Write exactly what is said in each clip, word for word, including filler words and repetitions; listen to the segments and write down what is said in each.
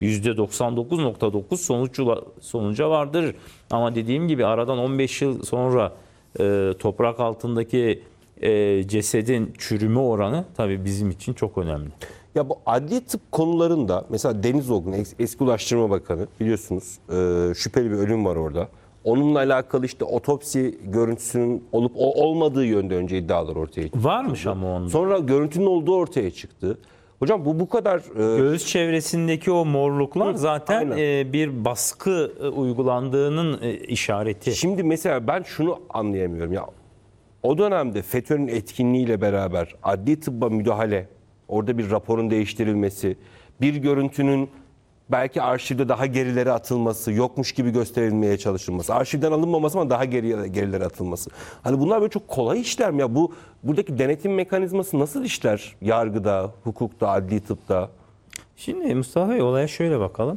yüzde doksan dokuz nokta dokuz sonuç, sonuca vardırır. Ama dediğim gibi aradan on beş yıl sonra e, toprak altındaki e, cesedin çürüme oranı tabii bizim için çok önemli. Ya bu adli tıp konularında mesela Deniz Olgun eski Ulaştırma Bakanı biliyorsunuz e, şüpheli bir ölüm var orada. Onunla alakalı işte otopsi görüntüsünün olup olmadığı yönde önce iddialar ortaya çıktı. Varmış ama onda. Sonra görüntünün olduğu ortaya çıktı. Hocam bu bu kadar... E... Göğüs çevresindeki o morluklar zaten e, bir baskı e, uygulandığının e, işareti. Şimdi mesela ben şunu anlayamıyorum ya. O dönemde FETÖ'nün etkinliğiyle beraber adli tıbba müdahale, orada bir raporun değiştirilmesi, bir görüntünün belki arşivde daha gerilere atılması, yokmuş gibi gösterilmeye çalışılması, arşivden alınmaması ama daha geriye, gerilere atılması. Hani bunlar böyle çok kolay işler mi ya? Bu buradaki denetim mekanizması nasıl işler yargıda, hukukta, adli tıpta? Şimdi Mustafa Bey olaya şöyle bakalım.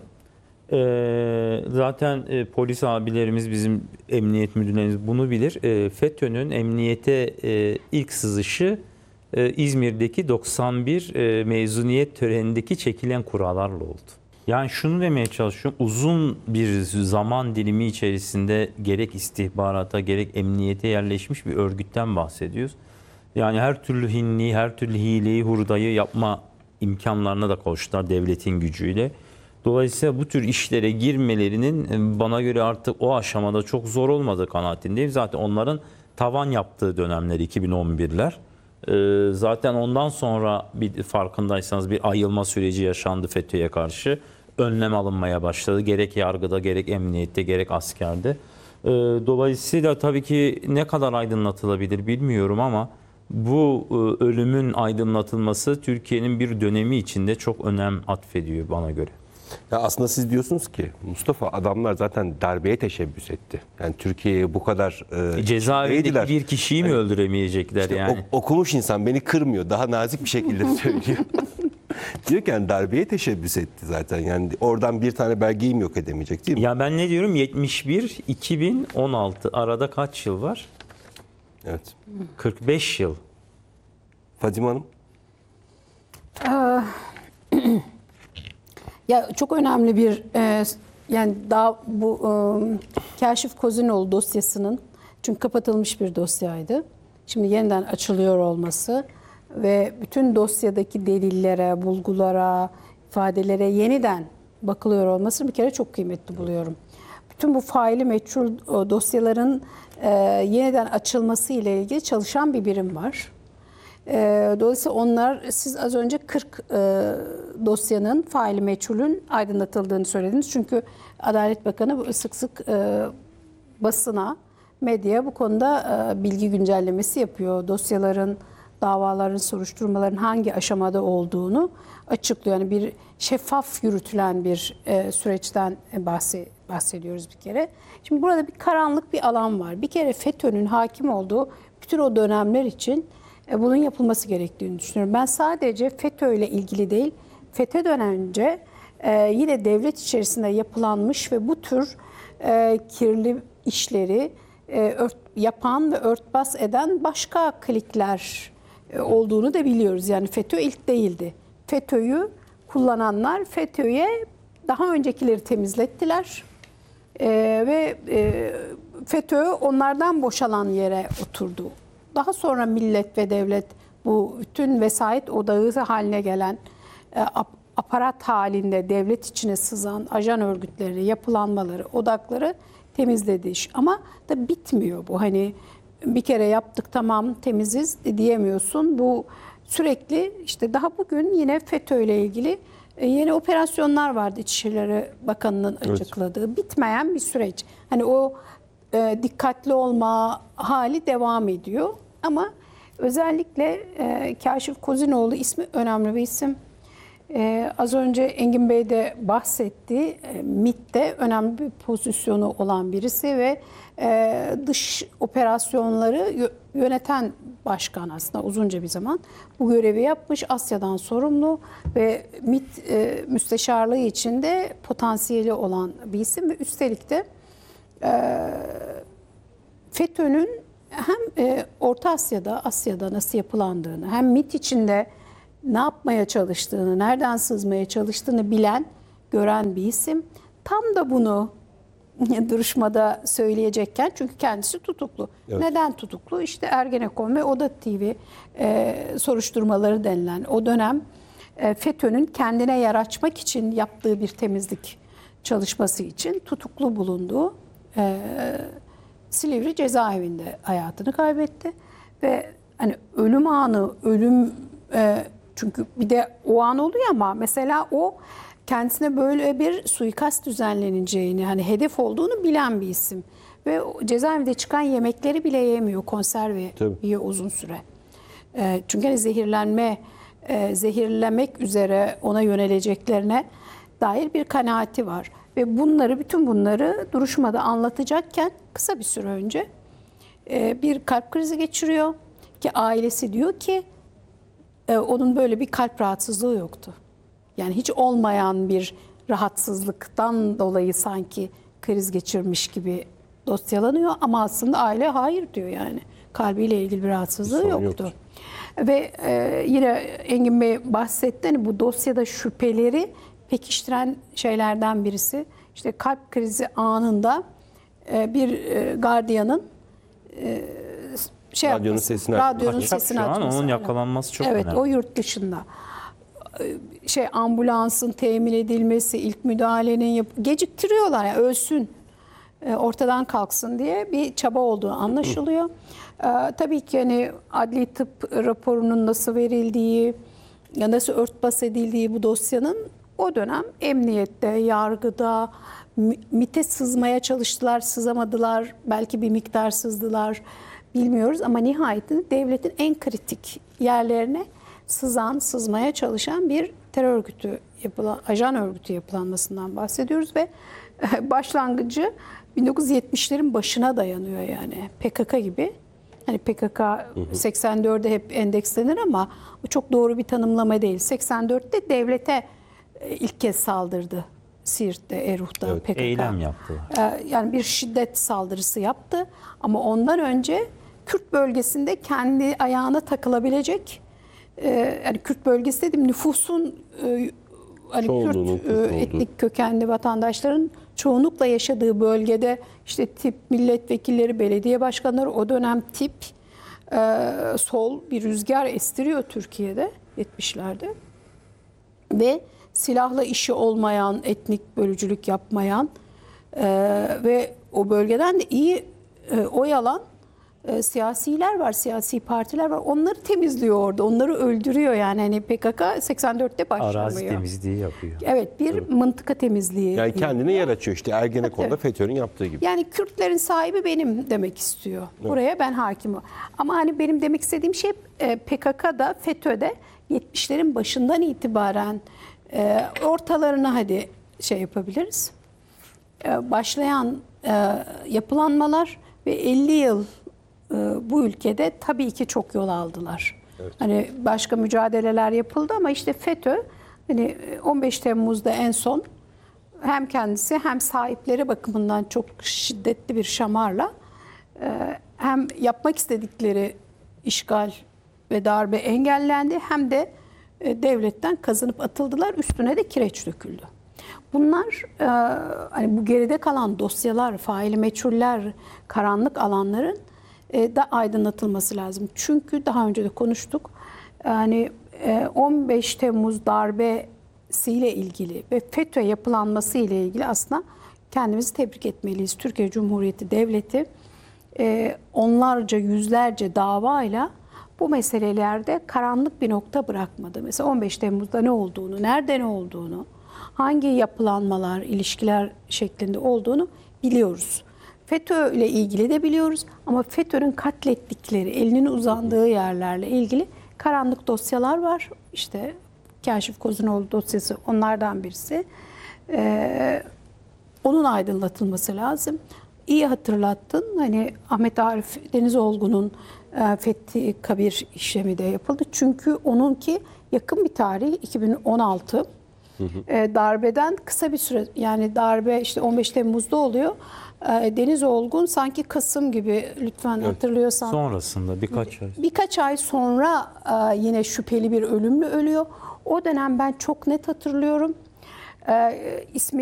Ee, zaten e, polis abilerimiz, bizim emniyet müdürlerimiz bunu bilir. E, FETÖ'nün emniyete e, ilk sızışı e, İzmir'deki doksan bir e, mezuniyet törenindeki çekilen kurallarla oldu. Yani şunu demeye çalışıyorum, uzun bir zaman dilimi içerisinde gerek istihbarata gerek emniyete yerleşmiş bir örgütten bahsediyoruz. Yani her türlü hinliği, her türlü hileyi, hurdayı yapma imkanlarına da kavuştular devletin gücüyle. Dolayısıyla bu tür işlere girmelerinin bana göre artık o aşamada çok zor olmadığı kanaatindeyim. Zaten onların tavan yaptığı dönemler iki bin on birler. Ee, zaten ondan sonra bir farkındaysanız bir ayılma süreci yaşandı FETÖ'ye karşı. Önlem alınmaya başladı. Gerek yargıda, gerek emniyette, gerek askerde. Ee, dolayısıyla tabii ki ne kadar aydınlatılabilir bilmiyorum ama bu e, ölümün aydınlatılması Türkiye'nin bir dönemi içinde çok önem atfediyor bana göre. Ya aslında siz diyorsunuz ki Mustafa adamlar zaten darbeye teşebbüs etti. Yani Türkiye'ye bu kadar e, cezaevindeki bir kişiyi mi yani, öldüremeyecekler işte yani? O, okumuş insan beni kırmıyor. Daha nazik bir şekilde söylüyor. Diyor ki yani darbeye teşebbüs etti zaten. Yani oradan bir tane belgeyi mi yok edemeyecek değil mi? Ya ben ne diyorum? yetmiş bir iki bin on altı arada kaç yıl var? Evet. kırk beş yıl. Fadime Hanım? Ya çok önemli bir e, yani daha bu e, Kaşif Kozinoğlu dosyasının, çünkü kapatılmış bir dosyaydı. Şimdi yeniden açılıyor olması ve bütün dosyadaki delillere, bulgulara, ifadelere yeniden bakılıyor olması bir kere çok kıymetli buluyorum. Bütün bu faili meçhul dosyaların e, yeniden açılması ile ilgili çalışan bir birim var. E, dolayısıyla onlar, siz az önce kırk e, dosyanın faili meçhulün aydınlatıldığını söylediniz. Çünkü Adalet Bakanı sık sık e, basına, medyaya bu konuda e, bilgi güncellemesi yapıyor. Dosyaların, davaların, soruşturmaların hangi aşamada olduğunu açıklıyor. Yani bir şeffaf yürütülen bir e, süreçten bahsediyoruz bir kere. Şimdi burada bir karanlık bir alan var. Bir kere FETÖ'nün hakim olduğu bütün o dönemler için e, bunun yapılması gerektiğini düşünüyorum. Ben sadece FETÖ ile ilgili değil, FETÖ'den önce e, yine devlet içerisinde yapılanmış ve bu tür e, kirli işleri e, ört, yapan ve örtbas eden başka klikler e, olduğunu da biliyoruz. Yani FETÖ ilk değildi. FETÖ'yü kullananlar FETÖ'ye daha öncekileri temizlettiler e, ve e, FETÖ onlardan boşalan yere oturdu. Daha sonra millet ve devlet bu bütün vesayet odağı haline gelen e, aparat halinde devlet içine sızan ajan örgütleri, yapılanmaları, odakları temizledi. Ama da bitmiyor bu. Hani bir kere yaptık tamam temiziz diyemiyorsun. Bu sürekli işte daha bugün yine FETÖ ile ilgili yeni operasyonlar vardı İçişleri Bakanı'nın açıkladığı. Evet. Bitmeyen bir süreç. Hani o e, dikkatli olma hali devam ediyor. Ama özellikle e, Kaşif Kozinoğlu ismi önemli bir isim. Ee, az önce Engin Bey de bahsetti. E, MİT'te önemli bir pozisyonu olan birisi ve e, dış operasyonları yöneten başkan aslında uzunca bir zaman. Bu görevi yapmış, Asya'dan sorumlu ve MİT e, müsteşarlığı içinde potansiyeli olan bir isim ve üstelik de e, FETÖ'nün hem e, Orta Asya'da, Asya'da nasıl yapılandığını, hem MİT içinde ne yapmaya çalıştığını, nereden sızmaya çalıştığını bilen gören bir isim. Tam da bunu duruşmada söyleyecekken, çünkü kendisi tutuklu. Evet. Neden tutuklu? İşte Ergenekon ve Oda T V e, soruşturmaları denilen o dönem e, FETÖ'nün kendine yer açmak için yaptığı bir temizlik çalışması için tutuklu bulunduğu e, Silivri cezaevinde hayatını kaybetti. Ve hani ölüm anı, ölüm e, çünkü bir de o an oluyor ama mesela o kendisine böyle bir suikast düzenleneceğini, hani hedef olduğunu bilen bir isim. Ve cezaevinde çıkan yemekleri bile yemiyor, konserve Tabii. yiyor uzun süre. E, çünkü hani zehirlenme, e, zehirlemek üzere ona yöneleceklerine dair bir kanaati var. Ve bunları, bütün bunları duruşmada anlatacakken kısa bir süre önce e, bir kalp krizi geçiriyor. Ki ailesi diyor ki e, onun böyle bir kalp rahatsızlığı yoktu. Yani hiç olmayan bir rahatsızlıktan dolayı sanki kriz geçirmiş gibi dosyalanıyor ama aslında aile hayır diyor yani. Kalbiyle ilgili bir rahatsızlığı Sorun yoktu. yoktur. Ve e, yine Engin Bey bahsetti, hani bu dosyada şüpheleri pekiştiren şeylerden birisi. İşte kalp krizi anında e, bir e, gardiyanın e, şey Radyonun yapması, sesini radyonun açması. sesini Şu an açması. onun Aynen. yakalanması çok evet, önemli. o yurt dışında. Ee, Şey ambulansın temin edilmesi, ilk müdahalenin yap geciktiriyorlar yani ölsün, e, ortadan kalksın diye bir çaba olduğu anlaşılıyor. Ee, tabii ki hani adli tıp raporunun nasıl verildiği, ya nasıl örtbas edildiği bu dosyanın o dönem emniyette, yargıda, MİT'e sızmaya çalıştılar, sızamadılar, belki bir miktar sızdılar, bilmiyoruz ama nihayetinde devletin en kritik yerlerine sızan, sızmaya çalışan bir terör örgütü, yapılan, ajan örgütü yapılanmasından bahsediyoruz ve başlangıcı bin dokuz yüz yetmişlerin başına dayanıyor yani P K K gibi. Hani P K K seksen dörde hep endekslenir ama bu çok doğru bir tanımlama değil. seksen dörtte devlete ilk kez saldırdı. Siirt'te, Erhuh'ta Evet. P K K. Eylem yaptılar. Yani bir şiddet saldırısı yaptı ama ondan önce Kürt bölgesinde kendi ayağına takılabilecek, yani Kürt bölgesi dedim nüfusun hani Çoğunluğunun Kürt Kürt olduğu. etnik kökenli vatandaşların çoğunlukla yaşadığı bölgede işte tip milletvekilleri, belediye başkanları, o dönem tip sol bir rüzgar estiriyor Türkiye'de yetmişlerde ve silahla işi olmayan, etnik bölücülük yapmayan e, ve o bölgeden de iyi e, oy alan e, siyasiler var, siyasi partiler var. Onları temizliyor orada, onları öldürüyor yani. Hani P K K seksen dörtte başlamıyor. Arazi temizliği yapıyor. Evet, bir mıntıka temizliği. Yani kendine yer açıyor işte Ergenekon'da Evet. FETÖ'nün yaptığı gibi. Yani Kürtlerin sahibi benim demek istiyor. Buraya ben hakimim. Ama hani benim demek istediğim şey e, P K K'da, FETÖ'de yetmişlerin başından itibaren e, ortalarına hadi şey yapabiliriz. E, başlayan e, yapılanmalar ve elli yıl e, bu ülkede tabii ki çok yol aldılar. Evet. Hani başka mücadeleler yapıldı ama işte FETÖ hani on beş Temmuz'da en son hem kendisi hem sahipleri bakımından çok şiddetli bir şamarla e, hem yapmak istedikleri işgal ve darbe engellendi hem de e, devletten kazanıp atıldılar, üstüne de kireç döküldü. Bunlar e, hani bu geride kalan dosyalar, faili meçhuller, karanlık alanların e, da aydınlatılması lazım. Çünkü daha önce de konuştuk. Yani e, on beş Temmuz darbesiyle ilgili ve FETÖ yapılanması ile ilgili aslında kendimizi tebrik etmeliyiz. Türkiye Cumhuriyeti Devleti e, onlarca, yüzlerce davayla bu meselelerde karanlık bir nokta bırakmadı. Mesela on beş Temmuz'da ne olduğunu, nerede ne olduğunu, hangi yapılanmalar, ilişkiler şeklinde olduğunu biliyoruz. FETÖ ile ilgili de biliyoruz ama FETÖ'nün katlettikleri, elinin uzandığı yerlerle ilgili karanlık dosyalar var. İşte Kaşif Kozunoğlu dosyası onlardan birisi. Ee, onun aydınlatılması lazım. İyi hatırlattın. Hani Ahmet Arif Denizolgu'nun e, Fethi Kabir işlemi de yapıldı. Çünkü onunki yakın bir tarih, iki bin on altı. Hı hı. E, darbeden kısa bir süre, yani darbe işte on beş Temmuz'da oluyor. E, Deniz Olgun sanki Kasım gibi, lütfen evet. hatırlıyorsan. Sonrasında birkaç ay. Birkaç ay sonra e, yine şüpheli bir ölümle ölüyor. O dönem ben çok net hatırlıyorum. e, ismi